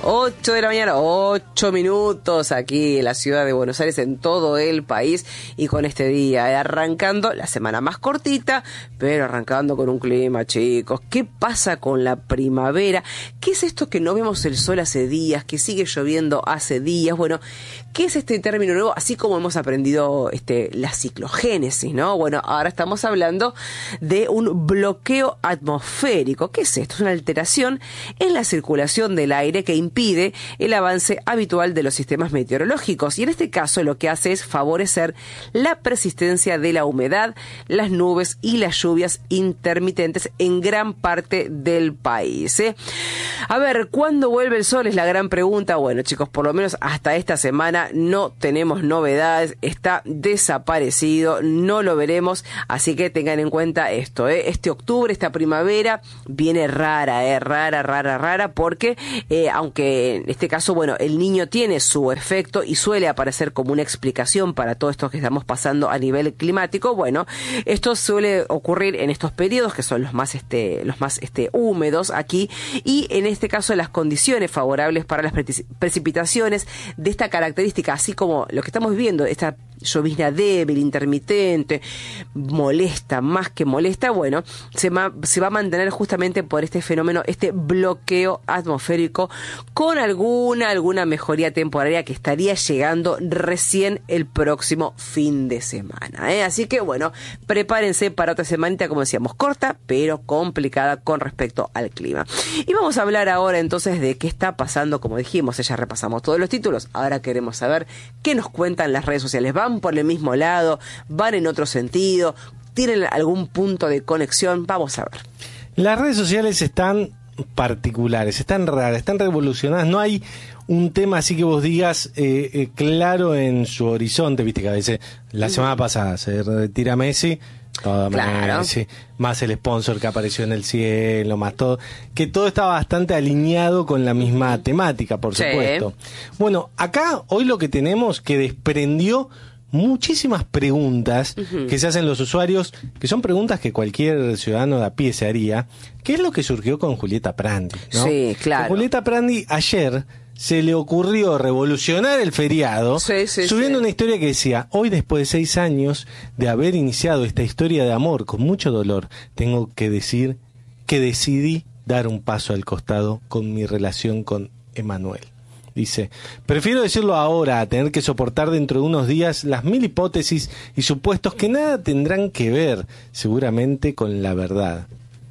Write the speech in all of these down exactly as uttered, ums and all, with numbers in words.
ocho de la mañana, ocho minutos aquí en la ciudad de Buenos Aires, en todo el país, y con este día, eh, arrancando la semana más cortita, pero arrancando con un clima, chicos. ¿Qué pasa con la primavera? ¿Qué es esto que no vemos el sol hace días, que sigue lloviendo hace días? Bueno, ¿qué es este término nuevo? Así como hemos aprendido este, la ciclogénesis, ¿no? Bueno, ahora estamos hablando de un bloqueo atmosférico. ¿Qué es esto? Es una alteración en la circulación del aire que impide el avance habitual de los sistemas meteorológicos, y en este caso lo que hace es favorecer la persistencia de la humedad, las nubes y las lluvias intermitentes en gran parte del país, ¿eh? A ver, ¿cuándo vuelve el sol? Es la gran pregunta. Bueno, chicos, por lo menos hasta esta semana no tenemos novedades, está desaparecido, no lo veremos, así que tengan en cuenta esto, ¿eh? Este octubre, esta primavera viene rara, ¿eh? rara, rara, rara, porque eh, aunque en este caso, bueno, el niño tiene su efecto y suele aparecer como una explicación para todo esto que estamos pasando a nivel climático, bueno, esto suele ocurrir en estos periodos que son los más este los más este húmedos aquí, y en este caso las condiciones favorables para las precipitaciones de esta característica, así como lo que estamos viviendo, esta llovizna débil, intermitente, molesta, más que molesta, bueno, se, ma- se va a mantener justamente por este fenómeno, este bloqueo atmosférico, con alguna, alguna mejoría temporaria que estaría llegando recién el próximo fin de semana, ¿eh? Así que bueno, prepárense para otra semanita, como decíamos, corta, pero complicada con respecto al clima. Y vamos a hablar ahora entonces de qué está pasando, como dijimos, ya repasamos todos los títulos, ahora queremos saber qué nos cuentan las redes sociales. ¿Van por el mismo lado? ¿Van en otro sentido? ¿Tienen algún punto de conexión? Vamos a ver. Las redes sociales están particulares, están raras, están revolucionadas. No hay un tema así que vos digas eh, eh, claro en su horizonte. Viste que a veces, la semana pasada se retira Messi, todo claro. Messi, más el sponsor que apareció en el cielo, más todo, que todo está bastante alineado con la misma temática, por sí. supuesto. Bueno, acá hoy lo que tenemos que desprendió muchísimas preguntas uh-huh. que se hacen los usuarios, que son preguntas que cualquier ciudadano de a pie se haría. ¿Qué es lo que surgió con Julieta Prandi, ¿no? Sí, claro. Con Julieta Prandi ayer se le ocurrió revolucionar el feriado, sí, sí, subiendo sí. una historia que decía: hoy, después de seis años de haber iniciado esta historia de amor con mucho dolor, tengo que decir que decidí dar un paso al costado con mi relación con Emanuel. Dice: prefiero decirlo ahora a tener que soportar dentro de unos días las mil hipótesis y supuestos que nada tendrán que ver, seguramente, con la verdad.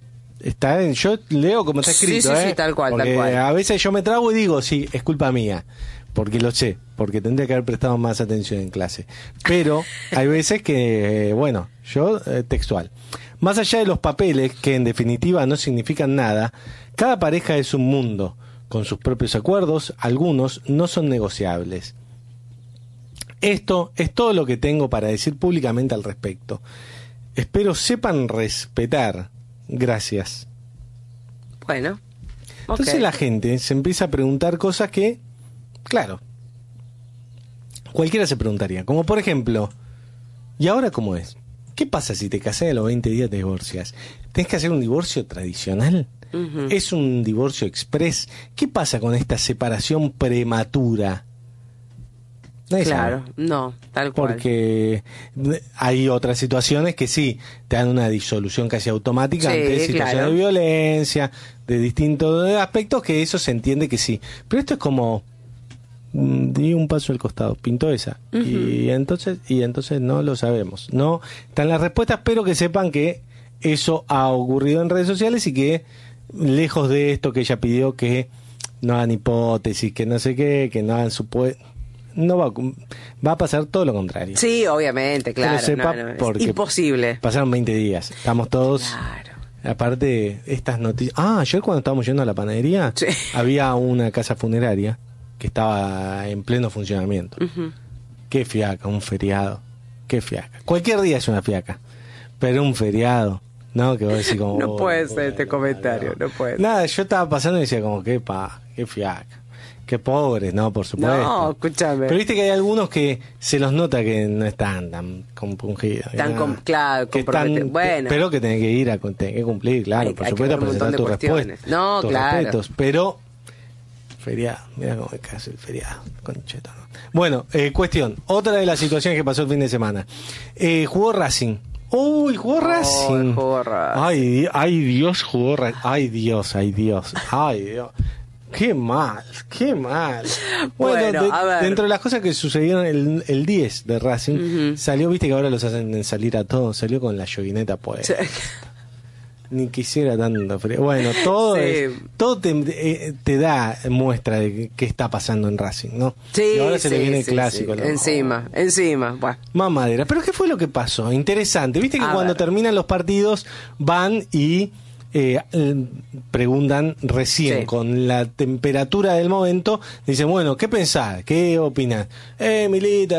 Está en, yo leo como está escrito, sí, sí, ¿eh? sí, tal cual, porque tal cual. A veces yo me trago y digo, sí, es culpa mía, porque lo sé, porque tendría que haber prestado más atención en clase. Pero hay veces que, eh, bueno, yo eh, textual. Más allá de los papeles, que en definitiva no significan nada, cada pareja es un mundo, con sus propios acuerdos, algunos no son negociables. Esto es todo lo que tengo para decir públicamente al respecto. Espero sepan respetar. Gracias. Bueno. Entonces okay. la gente se empieza a preguntar cosas que, claro, cualquiera se preguntaría. Como por ejemplo, ¿y ahora cómo es? ¿Qué pasa si te casás y a los veinte días te divorcias? ¿Tenés que hacer un divorcio tradicional? Uh-huh. ¿Es un divorcio express? ¿Qué pasa con esta separación prematura? Nadie claro, sabe. no, tal cual. Porque hay otras situaciones que sí, te dan una disolución casi automática sí, ante situaciones claro. de violencia, de distintos aspectos, que eso se entiende que sí. Pero esto es como, di un paso al costado, pintó esa. Uh-huh. Y entonces y entonces no lo sabemos. No están las respuestas, pero que sepan que eso ha ocurrido en redes sociales y que, lejos de esto que ella pidió, que no hagan hipótesis, que no sé qué, que no hagan supuestos, no va, va a pasar todo lo contrario. Sí, obviamente, claro. Que lo sepa, no, no, porque imposible. Pasaron veinte días. Estamos todos. Claro. Aparte, estas noticias. Ah, ayer cuando estábamos yendo a la panadería, sí. había una casa funeraria que estaba en pleno funcionamiento. Uh-huh. Qué fiaca, un feriado. Qué fiaca. Cualquier día es una fiaca. Pero un feriado. No, que vos decís como. No oh, puede oh, ser este comentario, no, no puede. Nada, yo estaba pasando y decía como, qué pa, qué fiaca. Qué pobres, ¿no? Por supuesto. No, escúchame. Pero viste que hay algunos que se los nota que no están tan compungidos. Tan com- claro, que están, bueno. Pero que tenés que ir a tenés que cumplir, claro, hay, por hay supuesto, presentar tus respuestas. No, tus claro. respetos, pero Feriado, mira cómo me cae el feriado, concheto, ¿no? Bueno, eh, cuestión, otra de las situaciones que pasó el fin de semana. Eh, jugó Racing. Uy, jugó Racing. Oh, jugó Racing. Ay, ay, Dios, jugó Racing. Ay, Dios, ay, Dios. Ay, Dios. Qué mal, qué mal. Bueno, Bueno, de, a ver. dentro de las cosas que sucedieron el, el diez de Racing, uh-huh. salió, viste que ahora los hacen salir a todos, salió con la yoguineta pues. Sí. Ni quisiera tanto frío. Bueno, todo, sí. es, todo te, eh, te da muestra de qué está pasando en Racing, ¿no? Sí, y ahora se sí, le viene sí, el clásico. sí. ¿no? Encima, oh. encima. Bueno. Más madera. Pero ¿qué fue lo que pasó? Interesante. Viste que a cuando ver. terminan los partidos van y eh, preguntan recién sí. con la temperatura del momento. Dicen, bueno, ¿qué pensás? ¿Qué opinás? Eh, Milita,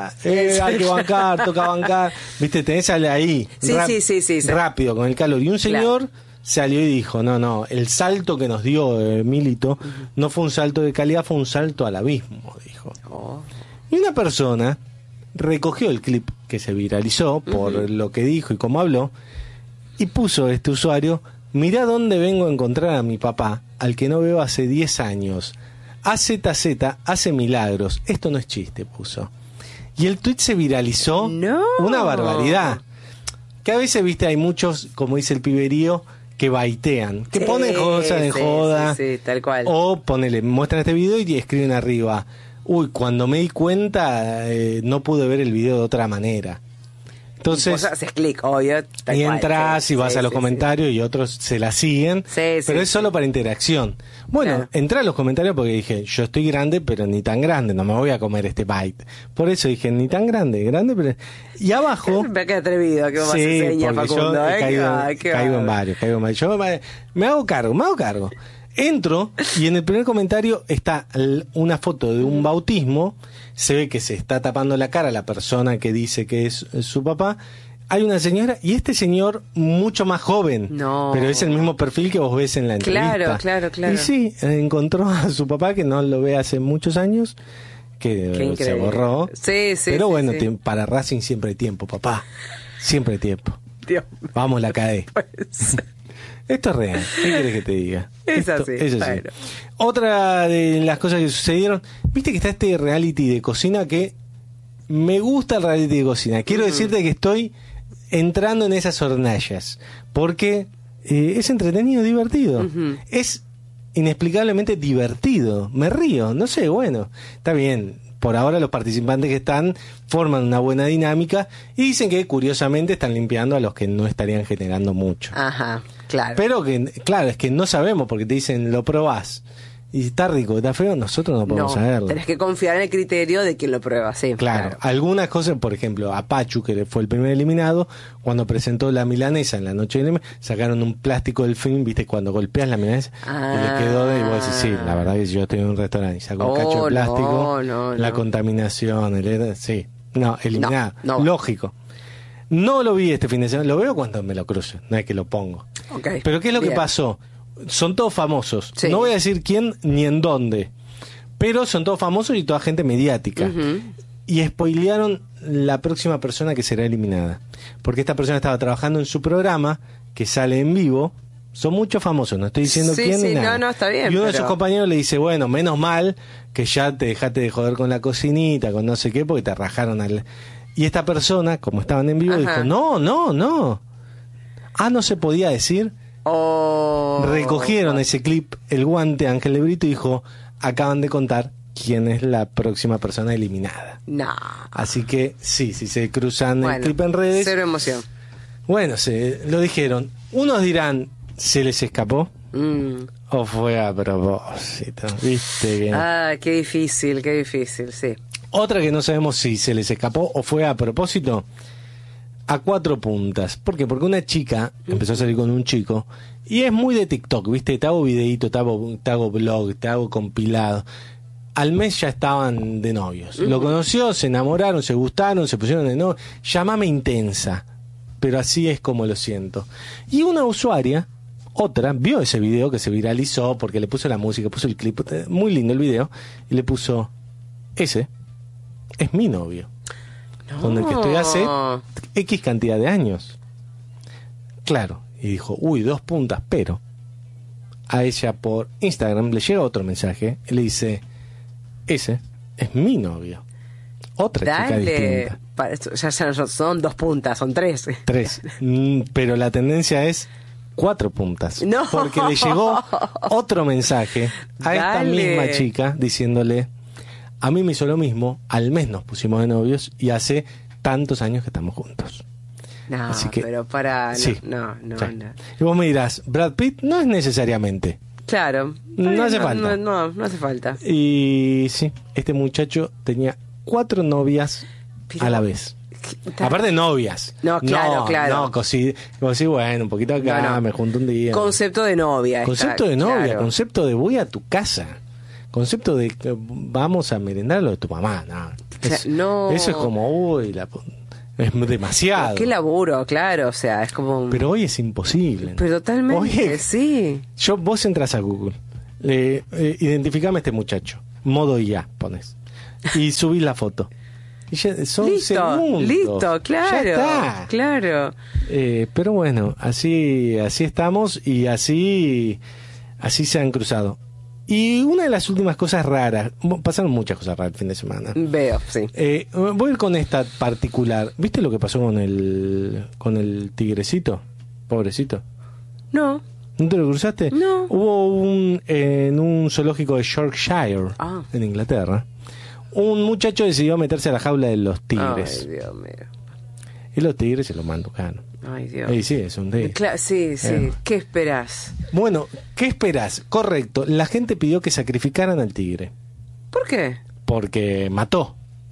eh, hay que bancar, toca bancar. Viste, tenés ahí sí, rap- sí, sí, sí, sí. rápido con el calor. Y un señor claro. salió y dijo, no, no, el salto que nos dio eh, Milito uh-huh. no fue un salto de calidad, fue un salto al abismo, dijo. Oh. Y una persona recogió el clip que se viralizó por uh-huh. lo que dijo y cómo habló y puso este usuario, mirá dónde vengo a encontrar a mi papá, al que no veo hace diez años. A Z Z hace milagros. Esto no es chiste, puso. Y el tweet se viralizó. No. Una barbaridad. Que a veces, viste, hay muchos, como dice el piberío, que baitean, que sí, ponen cosas en sí, joda. Sí, sí, tal cual. O ponele, muestran este video y escriben arriba, uy, cuando me di cuenta eh, no pude ver el video de otra manera. Entonces, vos haces clic, obvio. Y entras sí, y vas sí, a los sí, comentarios sí. y otros se la siguen, sí, pero sí, es solo sí. para interacción. Bueno, claro. entré a los comentarios porque dije, yo estoy grande, pero ni tan grande, no me voy a comer este bite. Por eso dije, ni tan grande, grande, pero... Y abajo... Me quedé atrevido, que vos sí, haces señas, Facundo. Yo ¿eh? he caído, Ay, caigo en varios, caigo en varios. Yo me, me hago cargo, me hago cargo. Entro y en el primer comentario está una foto de un bautismo, se ve que se está tapando la cara la persona que dice que es su papá. Hay una señora y este señor mucho más joven, no. pero es el mismo perfil que vos ves en la entrevista. Claro, claro, claro. Y sí, encontró a su papá que no lo ve hace muchos años, que se borró. Sí, sí. Pero sí, bueno, sí. para Racing siempre hay tiempo, papá. Siempre hay tiempo. Dios. Vamos, la cae. Pues. Esto es real. ¿Qué querés que te diga? Es Esto, así. Es así. Bueno. Otra de las cosas que sucedieron, viste que está este reality de cocina que me gusta el reality de cocina. Quiero uh-huh. decirte que estoy entrando en esas hornallas porque eh, es entretenido, divertido. Uh-huh. Es inexplicablemente divertido. Me río, no sé, bueno, está bien. Por ahora los participantes que están forman una buena dinámica y dicen que curiosamente están limpiando a los que no estarían generando mucho. Ajá, claro. Pero que, claro, es que no sabemos porque te dicen lo probás. Y está rico, está feo, nosotros no podemos no, saberlo. Tenés que confiar en el criterio de quien lo prueba, sí. Claro, claro, algunas cosas, por ejemplo, a Pachu, que fue el primer eliminado, cuando presentó la milanesa en la noche de sacaron un plástico del film, viste, cuando golpeas la milanesa, ah. y le quedó de, y vos decís, sí, la verdad que yo estoy en un restaurante y saco un oh, cacho de plástico, no, no, la no. contaminación, el, sí, no, eliminado, no, no. lógico. No lo vi este fin de semana, lo veo cuando me lo cruzo, no es que lo pongo. Okay. Pero ¿qué es lo Bien. que pasó? Son todos famosos. Sí. No voy a decir quién ni en dónde. Pero son todos famosos y toda gente mediática. Uh-huh. Y spoilearon la próxima persona que será eliminada. Porque esta persona estaba trabajando en su programa, que sale en vivo. Son muchos famosos, no estoy diciendo sí, quién sí, ni nada. No, no, está bien, y uno pero... de sus compañeros le dice, bueno, menos mal que ya te dejaste de joder con la cocinita, con no sé qué, porque te rajaron al... Y esta persona, como estaban en vivo, Ajá. dijo, no, no, no. Ah, no se podía decir... Oh, recogieron oh. ese clip, el guante Ángel de Brito, y dijo, acaban de contar quién es la próxima persona eliminada. No. Así que sí, si se cruzan bueno, el clip en redes, cero emoción. Bueno, se lo dijeron. Unos dirán, ¿se les escapó? Mm. ¿O fue a propósito? ¿Viste que... Ah, qué difícil, qué difícil, sí. Otra que no sabemos si se les escapó o fue a propósito. A cuatro puntas. ¿Por qué? Porque una chica empezó a salir con un chico y es muy de TikTok, ¿viste? Te hago videíto, te hago, te hago blog, te hago compilado. Al mes ya estaban de novios. Uh-huh. Lo conoció, se enamoraron, se gustaron, se pusieron de novios. Llámame intensa, pero así es como lo siento. Y una usuaria, otra, vio ese video que se viralizó porque le puso la música, puso el clip, muy lindo el video, y le puso, ese es mi novio. No. Con el que estoy hace X cantidad de años. Claro, y dijo, uy, dos puntas, pero a ella por Instagram, le llega otro mensaje, y le dice, ese es mi novio. Otra Dale. chica distinta. Para, ya, ya no son dos puntas, son tres. Tres. Mm, pero la tendencia es cuatro puntas. No. Porque le llegó otro mensaje a esta Dale. misma chica diciéndole, a mí me hizo lo mismo, al mes nos pusimos de novios y hace tantos años que estamos juntos. No, Así que, pero para... No, sí. no, no, Sí. no. Y vos me dirás, Brad Pitt no es necesariamente. Claro. No hace no, falta. No, no, no hace falta. Y sí, este muchacho tenía cuatro novias Pero- a la vez. Está- Aparte novias. No, claro, no, claro. No, cosi, cosi, bueno, un poquito acá, No, no. me junto un día. Concepto de novia. Concepto está, de novia, claro. concepto de voy a tu casa. Concepto de que vamos a merendar lo de tu mamá. No, es- Cla- no. Eso es como, uy, la, pu- es demasiado. Qué laburo, claro, o sea, es como... un- Pero hoy es imposible. Pero totalmente, Oye, sí. Yo, vos entras a Google, eh, eh, identificame a este muchacho, modo I A, pones, y subís la foto. Y ya son Listo, segundos. listo, claro, Ya está. claro. Eh, pero bueno, así, así estamos y así, así se han cruzado. Y una de las últimas cosas raras, bueno, pasaron muchas cosas raras el fin de semana. Veo, sí. Eh, voy a ir con esta particular. ¿Viste lo que pasó con el, con el tigrecito? Pobrecito. No. ¿No te lo cruzaste? No. Hubo un en un zoológico de Yorkshire, Ah. en Inglaterra, un muchacho decidió meterse a la jaula de los tigres. Ay, Dios mío. Y los tigres se lo manducaron. Ay, Dios. Y sí, es un tigre. Cla- sí, sí. Eh. ¿Qué esperás? Bueno, ¿qué esperás? Correcto, la gente pidió que sacrificaran al tigre, ¿Por qué? porque mató.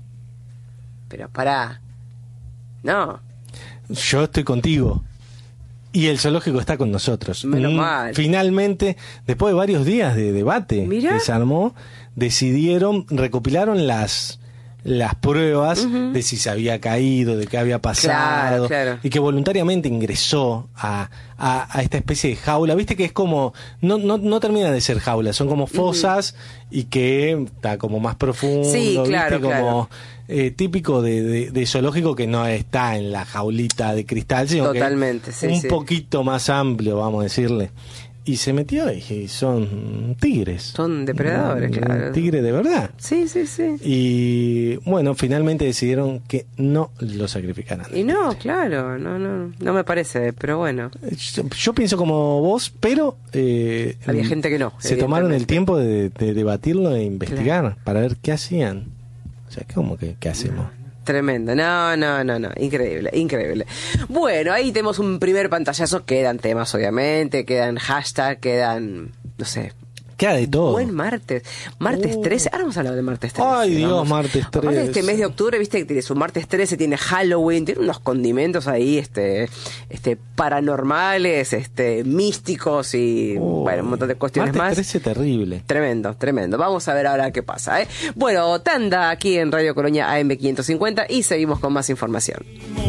Pero pará. No. Yo estoy contigo. Y el zoológico está con nosotros. Menos Mm, mal. Finalmente, después de varios días de debate Mirá. que se armó, decidieron, recopilaron las las pruebas Ujú. de si se había caído, de qué había pasado, Claro, claro. y que voluntariamente ingresó a, a, a esta especie de jaula. Viste que es como, no, no, no termina de ser jaula, son como fosas y que está como más profundo, Sí, claro, ¿viste? Como claro. eh, típico de, de, de zoológico que no está en la jaulita de cristal, sino Totalmente, que sí, un sí. poquito más amplio, vamos a decirle. Y se metió y, y son tigres. Son depredadores, Un claro. Tigre de verdad. Sí, sí, sí. Y bueno, finalmente decidieron que no lo sacrificaran. Y no, claro, no, no, no me parece, pero bueno. Yo, yo pienso como vos, pero eh, Había gente que no, se tomaron el evidentemente. tiempo de, de debatirlo e investigar para ver qué hacían. O sea, ¿cómo que qué hacemos? Tremendo, no, no, no, no, increíble, increíble. Bueno, ahí tenemos un primer pantallazo, quedan temas obviamente, quedan hashtags, quedan, no sé, Queda de todo. buen martes, martes Uh. trece, ahora vamos a hablar de martes trece. Ay, Dios, vamos. martes Aparte, este trece. mes de octubre, viste que tiene su martes trece, tiene Halloween, tiene unos condimentos ahí, este, este, paranormales, este, místicos y, Uy, bueno, un montón de cuestiones martes más. trece terrible. Tremendo, tremendo. Vamos a ver ahora qué pasa, ¿eh? Bueno, tanda aquí en Radio Colonia A M quinientos cincuenta y seguimos con más información.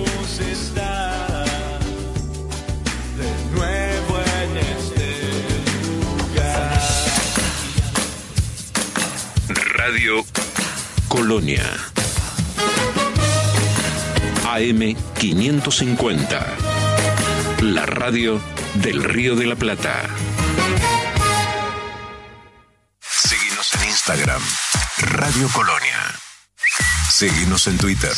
Está de nuevo en este lugar. Radio Colonia A M quinientos cincuenta, la radio del Río de la Plata. Síguenos en Instagram, Radio Colonia. Síguenos en Twitter,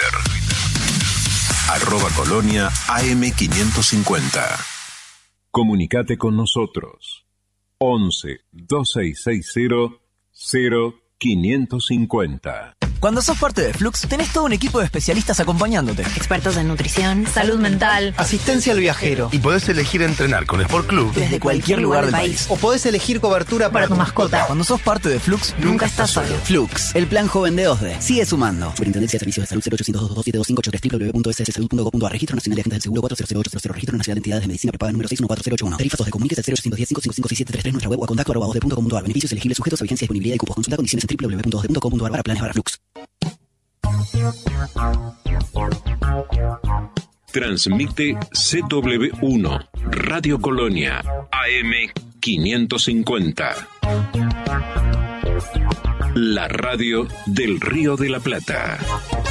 arroba Colonia A M quinientos cincuenta. Comunicate con nosotros. once, dos seis seis cero, cero quinientos cincuenta. Cuando sos parte de Flux, tenés todo un equipo de especialistas acompañándote. Expertos en nutrición, salud mental. Asistencia al viajero. Y podés elegir entrenar con Sport Club Desde cualquier lugar del país. O podés elegir cobertura Para tu mascota. Cuando sos parte de Flux, Nunca estás solo. Flux, el plan joven de OSDE. Sigue sumando. Superintendencia de Servicios de Salud cero ochocientos dos dos siete dos cinco ocho tres w w w punto s s salud punto gov punto a R. Registro Nacional de Agentes del Seguro cuatro cero cero ocho cero cero. Registro Nacional de Entidades de Medicina Prepaga número seis uno cuatro cero ocho uno. Tarifas de comuniques al cero ochocientos diez, cinco cinco cinco, seis siete tres tres. Nuestra web o a contacto arroba osde punto com punto a r. Beneficios elegibles sujetos a vigencia, disponibilidad y cupos. Consulta condiciones en w w w punto osde punto com punto a r para planes para Flux. Transmite C W uno, Radio Colonia, A M quinientos cincuenta. La radio del Río de la Plata.